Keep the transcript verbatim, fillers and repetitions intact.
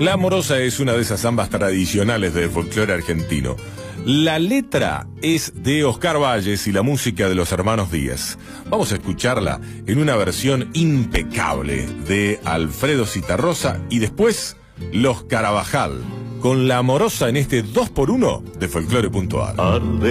La Amorosa es una de esas zambas tradicionales del folclore argentino. La letra es de Oscar Valles y la música de los hermanos Díaz. Vamos a escucharla en una versión impecable de Alfredo Zitarrosa y después Los Carabajal, con La Amorosa en este dos por uno de folclore punto ar.